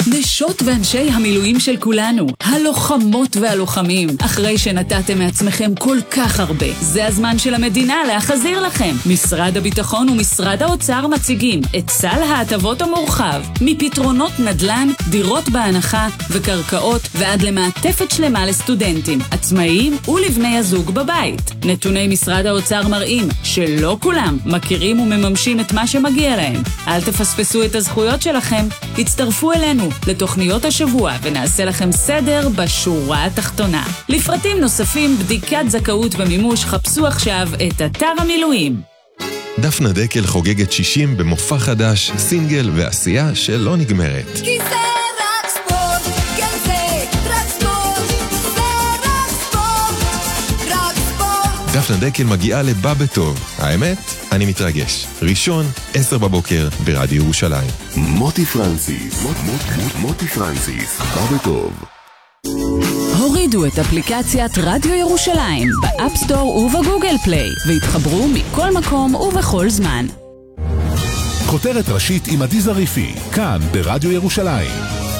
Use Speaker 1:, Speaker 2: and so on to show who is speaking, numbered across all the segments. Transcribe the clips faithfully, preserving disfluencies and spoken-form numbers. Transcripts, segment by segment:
Speaker 1: נשות ואנשי המילואים של כולנו, הלוחמות והלוחמים, אחרי שנתתם מעצמכם כל כך הרבה, זה הזמן של המדינה להחזיר לכם. משרד הביטחון ומשרד האוצר מציגים את סל ההטבות המורחב, מפתרונות נדל"ן, דירות בהנחה וקרקעות ועד למעטפת שלמה לסטודנטים, עצמאיים ולבני הזוג בבית. נתוני משרד האוצר מראים שלא כולם מכירים ומממשים את מה שמגיע להם. אל תפספסו את הזכויות שלכם, הצטרפו אלינו לתוכניות השבוע ונעשה לכם סדר בשורה התחתונה. לפרטים נוספים, בדיקת זכאות ומימוש, חפשו עכשיו את אתר המילואים.
Speaker 2: דפנה דקל חוגגת שישים במופע חדש, סינגל ועשייה שלא נגמרת.
Speaker 3: כי זה רק ספורט, כן זה רק ספורט, זה רק ספורט, רק ספורט.
Speaker 2: דפנה דקל מגיעה לבא בטוב. האמת, אני מתרגש. ראשון, עשר בבוקר, ברדיו ירושלים.
Speaker 4: מוטי פרנסיס, מוט, מוט, מוט, מוטי פרנסיס, בא בטוב.
Speaker 1: הורידו את אפליקציית רדיו ירושלים באפסטור ובגוגל פליי והתחברו מכל מקום ובכל זמן.
Speaker 5: כותרת ראשית עם עדי זריפי, כאן ברדיו ירושלים.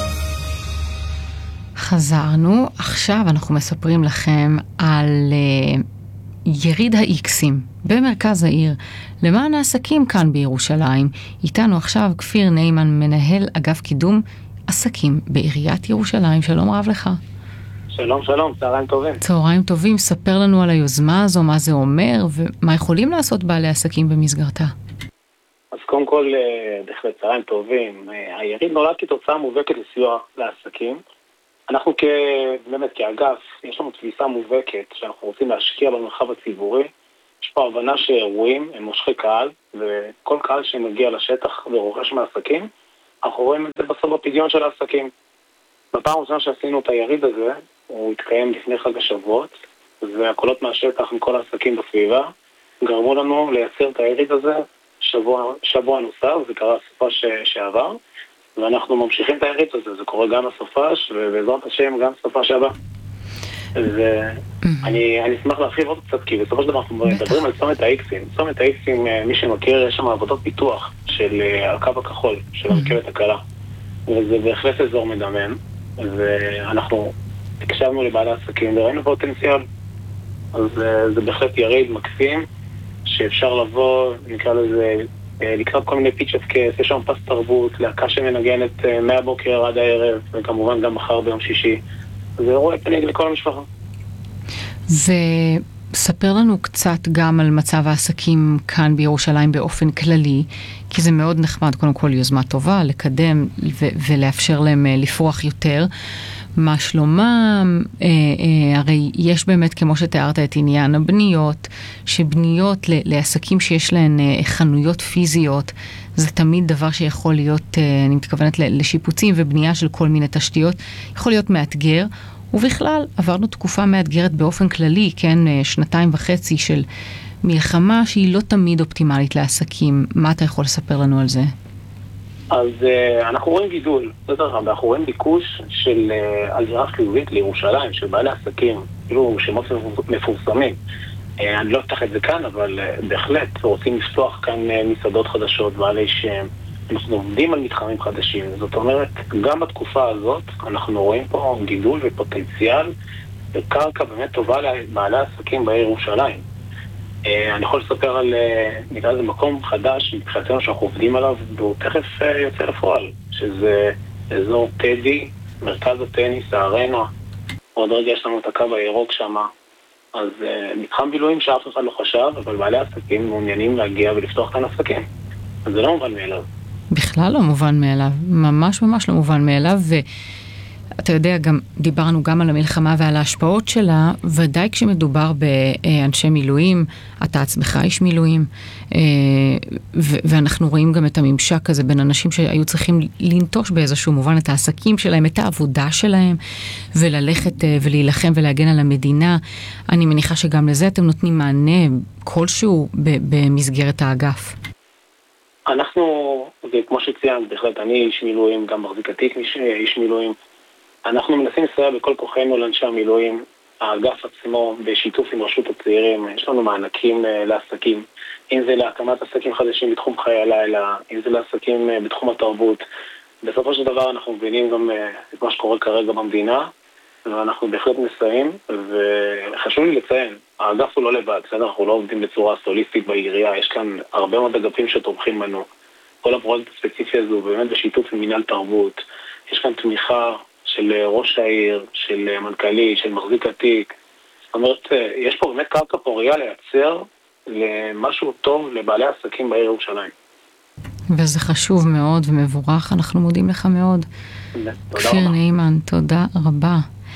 Speaker 6: חזרנו, עכשיו אנחנו מספרים לכם על uh, יריד האיקסים במרכז העיר למען העסקים כאן בירושלים. איתנו עכשיו כפיר ניימן, מנהל אגף קידום עסקים בעיריית ירושלים. שלום רב לך.
Speaker 7: שלום, שלום, צהריים טובים.
Speaker 6: צהריים טובים, ספר לנו על היוזמה הזו, מה זה אומר ומה יכולים לעשות בעלי עסקים במסגרתה.
Speaker 7: אז קודם כל, בהחלט צהריים טובים. היריד נולד כתוצאה מובהקת לסיוע לעסקים. אנחנו כ... באמת כאגף, יש לנו תפיסה מובהקת שאנחנו רוצים להשקיע במרחב הציבורי. יש פה הבנה שאירועים הם מושכי קהל, וכל קהל שמגיע לשטח ורוכש מעסקים, אנחנו רואים את זה בסוף בפדיון של העסקים. בפעם הראשונה שעשינו את היריד הזה, הוא התקיים לפני חג השבועות, והקולות מהשטח מכל העסקים בסביבה גרמו לנו לייצר את היריד הזה שבוע, שבוע נוסף, זה קרה הסופש שעבר, ואנחנו ממשיכים את היריד הזה, זה קורה גם הסופש, ובעזרת השם גם הסופש הבא. ואני אני אשמח להרחיב עוד קצת, כי בסופו של דבר אנחנו מדברים על צומת האיקסים. צומת האיקסים, מי שמכיר, יש שם עבודות פיתוח של הקו הכחול, של הרכבת הקלה, וזה בהחלט אזור מדמם. ואנחנו הקשבנו לבעלי עסקים וראינו פוטנציאל, אז זה בהחלט יריד מקסים שאפשר לבוא, נקרא לזה, לקראת כל מיני פיצ'ס קייס. יש שם פס תרבות, להקה שמנגנת מהבוקר עד הערב, וכמובן גם מחר ביום שישי. זה אירוע פניג לכל המשפחה.
Speaker 6: וספר לנו קצת גם על מצב העסקים כאן בירושלים באופן כללי, כי זה מאוד נחמד, קודם כל יוזמה טובה, לקדם ו- ולאפשר להם לפרוח יותר. מה שלומם? אה, אה, הרי יש באמת, כמו שתיארת, את עניין הבניות, שבניות ל- לעסקים שיש להן אה, חנויות פיזיות, זה תמיד דבר שיכול להיות, אה, אני מתכוונת לשיפוצים ובנייה של כל מיני תשתיות, יכול להיות מאתגר, ובכלל עברנו תקופה מאתגרת באופן כללי, כן, שנתיים וחצי של מלחמה שהיא לא תמיד אופטימלית לעסקים. מה אתה יכול לספר לנו על זה?
Speaker 7: אז uh, אנחנו רואים גידול, אנחנו רואים ביקוש של uh, הגירה חיובית לירושלים, של בעלי עסקים, כאילו שמות מפורסמים. Uh, אני לא אפתח את זה כאן, אבל uh, בהחלט רוצים לפתוח כאן uh, מסעדות חדשות, בעלי שם. אנחנו עובדים על מתחמים חדשים. זאת אומרת, גם בתקופה הזאת אנחנו רואים פה גידול ופוטנציאל וקרקע באמת טובה לבעלי עסקים בעיר ירושלים. אני יכול לספר על, נקרא לזה, מקום חדש מבחינתנו שאנחנו עובדים עליו, והוא תכף יוצא לפועל, שזה אזור טדי, מרכז הטניס, הארנה. עוד רגע יש לנו את הקו הירוק שם. אז מתחם בילויים שאף אחד לא חשב, אבל בעלי עסקים מעוניינים להגיע ולפתוח כאן עסקים. אז זה לא מובן מאליו. בכלל
Speaker 6: לא מובן מאליו, ממש ממש לא מובן מאליו, ואתה יודע, גם דיברנו גם על המלחמה ועל ההשפעות שלה, ודאי כשמדובר באנשי מילואים, אתה עצמך איש מילואים, ואנחנו רואים גם את הממשק הזה בין אנשים שהיו צריכים לנטוש באיזשהו מובן את העסקים שלהם, את העבודה שלהם, וללכת ולהילחם ולהגן על המדינה. אני מניחה שגם לזה אתם נותנים מענה כלשהו במסגרת האגף.
Speaker 7: אנחנו, כמו שציינת, בהחלט, אני איש מילואים, גם מחזיק התיק איש מילואים. אנחנו מנסים לסייע בכל כוחנו לאנשי המילואים. האגף עצמו, בשיתוף עם רשות הצעירים, יש לנו מענקים לעסקים. אם זה להקמת עסקים חדשים בתחום חיי הלילה, אם זה לעסקים בתחום התרבות. בסופו של דבר אנחנו מבינים גם את מה שקורה כרגע במדינה, ואנחנו בהחלט מסייעים, וחשוב לי לציין, האגף הוא לא לבד, בסדר? אנחנו לא עובדים בצורה סוליסטית בעירייה, יש כאן הרבה מאוד אגפים שתומכים בנו. כל הפרויקט הספציפי הזה הוא באמת בשיתוף עם מנהל תרבות, יש כאן תמיכה של ראש העיר, של מנכ"לי, של מחזיק התיק, זאת אומרת, יש פה באמת קרקע פוריה לייצר למשהו טוב לבעלי עסקים בעיר ירושלים.
Speaker 6: וזה חשוב מאוד ומבורך, אנחנו מודים לך מאוד. כפיר נעימן, תודה רבה.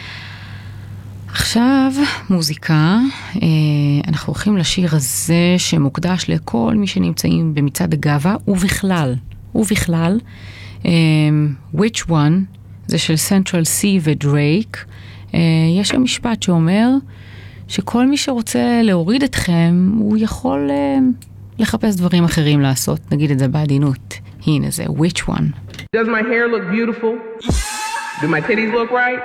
Speaker 6: עכשיו מוזיקה, אנחנו הולכים לשיר הזה שמוקדש לכל מי שנמצאים במצעד הגאווה, ובכלל, ובכלל, Which One, זה של Central C ודרייק. יש שם משפט שאומר שכל מי שרוצה להוריד אתכם, הוא יכול לחפש דברים אחרים לעשות, נגיד את זה בעדינות. הנה זה, Which One?
Speaker 8: Does my hair look beautiful? Do my titties look right?